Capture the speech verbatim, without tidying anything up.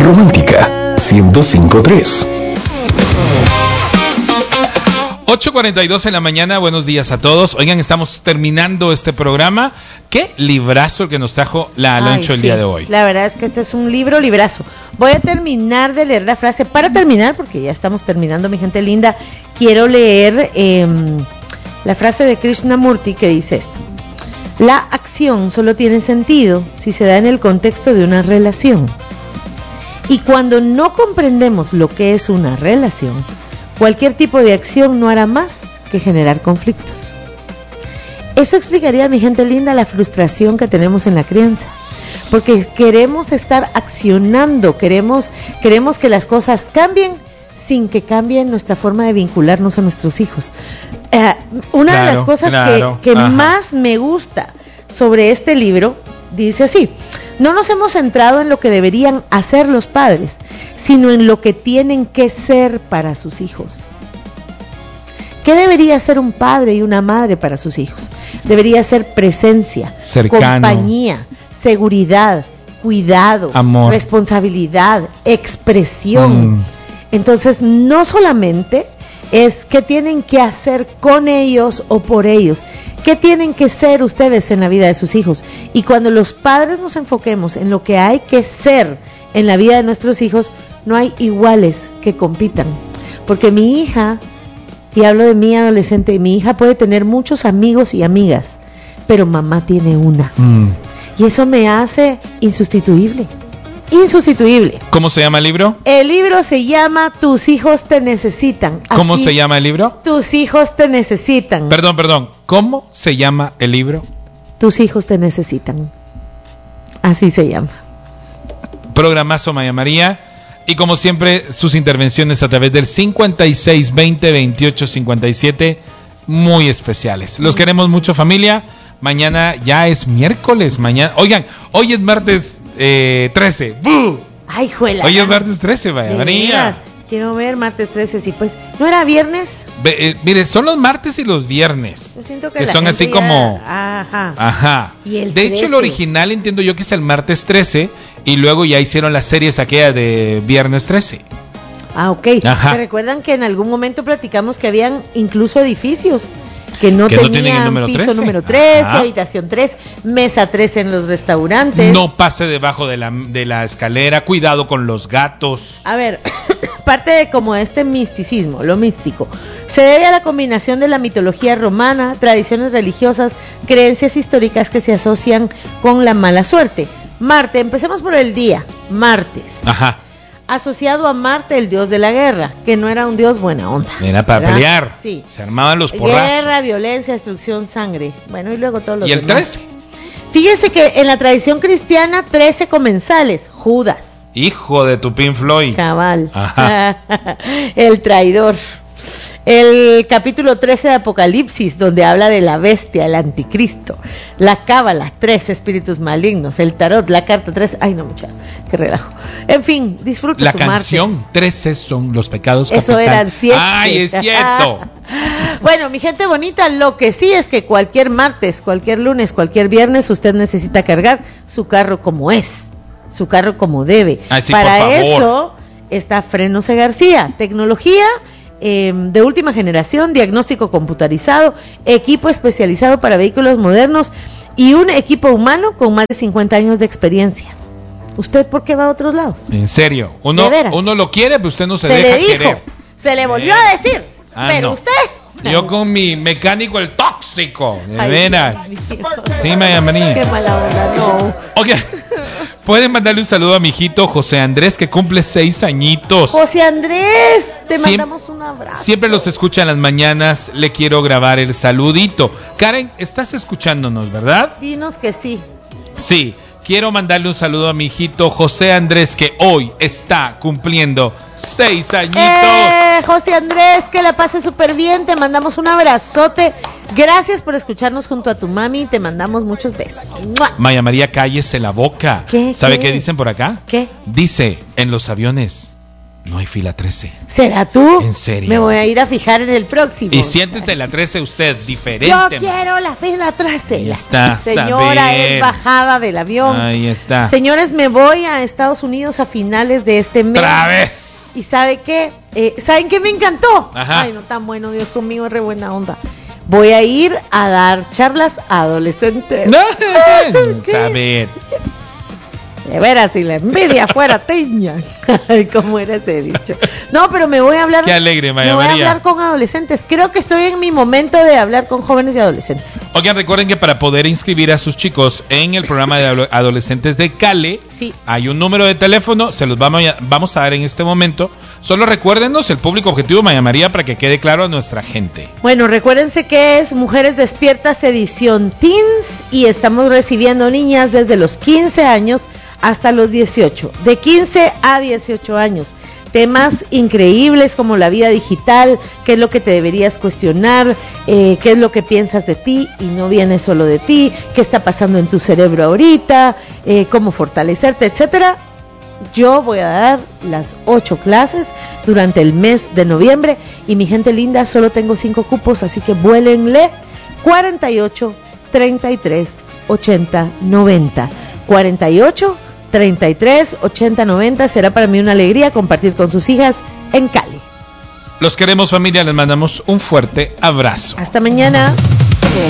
Romántica ciento cinco punto tres. ocho cuarenta y dos en la mañana, buenos días a todos. Oigan, estamos terminando este programa. Qué librazo el que nos trajo la Aloncho el sí, día de hoy. La verdad es que este es un libro librazo. Voy a terminar de leer la frase. Para terminar, porque ya estamos terminando, mi gente linda, quiero leer eh, la frase de Krishnamurti que dice esto: la acción solo tiene sentido si se da en el contexto de una relación. Y cuando no comprendemos lo que es una relación, cualquier tipo de acción no hará más que generar conflictos. Eso explicaría, mi gente linda, la frustración que tenemos en la crianza, porque queremos estar accionando, queremos, queremos que las cosas cambien sin que cambien nuestra forma de vincularnos a nuestros hijos. Eh, una claro, de las cosas claro, que, que más me gusta sobre este libro, dice así: no nos hemos centrado en lo que deberían hacer los padres, sino en lo que tienen que ser para sus hijos. ¿Qué debería ser un padre y una madre para sus hijos? Debería ser presencia, cercano, compañía, seguridad, cuidado, amor, responsabilidad, expresión. Mm. Entonces, no solamente es qué tienen que hacer con ellos o por ellos, qué tienen que ser ustedes en la vida de sus hijos. Y cuando los padres nos enfoquemos en lo que hay que ser en la vida de nuestros hijos, no hay iguales que compitan. Porque mi hija, y hablo de mi adolescente, mi hija puede tener muchos amigos y amigas, pero mamá tiene una. Mm. Y eso me hace insustituible. Insustituible. ¿Cómo se llama el libro? El libro se llama Tus hijos te necesitan. Así, ¿cómo se llama el libro? Tus hijos te necesitan. Perdón, perdón. ¿Cómo se llama el libro? Tus hijos te necesitan. Así se llama. Programazo, Maya María. Y como siempre, sus intervenciones a través del cincuenta y seis veinte veintiocho cincuenta y siete, muy especiales. Los queremos mucho, familia. Mañana ya es miércoles. Mañana, oigan, hoy es martes eh, trece. ¡Bú! Ay, juela. Hoy es martes trece, Maya María. Quiero ver martes trece, sí, pues. ¿No era viernes? Be, eh, mire, son los martes y los viernes. Yo siento que, que la son así ya... como. Ajá. Ajá. ¿Y el de trece? hecho, el original entiendo yo que es el martes trece. Y luego ya hicieron las series aquella de viernes trece. Ah, ok. Ajá. ¿Se recuerdan que en algún momento platicamos que habían incluso edificios que no que tenían no número piso trece. número trece, ajá, habitación tres, mesa tres en los restaurantes? No pase debajo de la, de la escalera, cuidado con los gatos. A ver, parte de como este misticismo, lo místico, se debe a la combinación de la mitología romana, tradiciones religiosas, creencias históricas que se asocian con la mala suerte. Marte, empecemos por el día, martes. Ajá. Asociado a Marte, el dios de la guerra, que no era un dios buena onda. Era para ¿verdad? Pelear. Sí. Se armaban los porrazos. Guerra, violencia, destrucción, sangre. Bueno, y luego todos los ¿Y el demás. trece? Fíjense que en la tradición cristiana, trece comensales. Judas. Hijo de tu Pink Floyd. Cabal. Ajá. El traidor. El capítulo trece de Apocalipsis, donde habla de la bestia, el anticristo, la cábala, tres espíritus malignos, el tarot, la carta tres, ay no mucha, qué relajo. En fin, disfruta la su canción martes. trece son los pecados eso capitales. Eran siete. Ay, es cierto. Bueno, mi gente bonita, lo que sí es que cualquier martes, cualquier lunes, cualquier viernes, usted necesita cargar su carro como es, su carro como debe. Ay, sí, para por favor. eso está Frenos E. García, tecnología Eh, de última generación, diagnóstico computarizado, equipo especializado para vehículos modernos y un equipo humano con más de cincuenta años de experiencia. ¿Usted por qué va a otros lados? En serio, uno, uno lo quiere, pero usted no se, se deja le dijo, querer. Se le volvió eh. a decir, ah, pero no. usted... Yo con mi mecánico el tóxico, de ay, veras. Sí, Maya María. Qué mala onda, no. Okay. Pueden mandarle un saludo a mi hijito José Andrés, que cumple seis añitos. José Andrés, te Siem- mandamos un abrazo. Siempre los escucha en las mañanas, le quiero grabar el saludito. Karen, estás escuchándonos, ¿verdad? Dinos que sí. Sí, quiero mandarle un saludo a mi hijito José Andrés, que hoy está cumpliendo seis añitos. Eh, José Andrés, que la pase súper bien, te mandamos un abrazote. Gracias por escucharnos junto a tu mami, te mandamos muchos besos. ¡Mua! Maya María, cállese la boca. ¿Qué? ¿Sabe qué? qué dicen por acá? ¿Qué? Dice, en los aviones No hay fila trece. ¿Será tú? ¿En serio? Me voy a ir a fijar en el próximo. Y siéntese en la trece usted, diferente. Yo quiero la fila trece. Ahí está, Señora, saber. es bajada del avión. Ahí está. Señores, me voy a Estados Unidos a finales de este mes. ¡Otra vez! ¿Y sabe qué? Eh, ¿Saben qué me encantó? Ajá. Ay, no tan bueno, Dios conmigo, es re buena onda. Voy a ir a dar charlas a adolescentes. No, ¿Qué? saber. De veras, si la envidia fuera teña. Ay, cómo era ese dicho. No, pero me voy a hablar. Qué alegre, Maya Me voy María. a hablar con adolescentes. Creo que estoy en mi momento de hablar con jóvenes y adolescentes. Oigan, recuerden que para poder inscribir a sus chicos en el programa de ado- adolescentes de Cale, Sí. hay un número de teléfono, se los vamos a, vamos a dar en este momento. Solo recuérdenos el público objetivo, Maya María, para que quede claro a nuestra gente. Bueno, recuérdense que es Mujeres Despiertas edición Teens y estamos recibiendo niñas desde los quince años hasta los dieciocho, de quince a dieciocho años. Temas increíbles como la vida digital, qué es lo que te deberías cuestionar, eh, qué es lo que piensas de ti y no viene solo de ti, qué está pasando en tu cerebro ahorita, eh, cómo fortalecerte, etcétera. Yo voy a dar las ocho clases durante el mes de noviembre y mi gente linda, solo tengo cinco cupos, así que vuélenle. Cuarenta y ocho, treinta y tres, ochenta, noventa. Cuarenta y ocho, treinta y tres, ochenta, noventa. Será para mí una alegría compartir con sus hijas en Cali. Los queremos, familia, les mandamos un fuerte abrazo. Hasta mañana.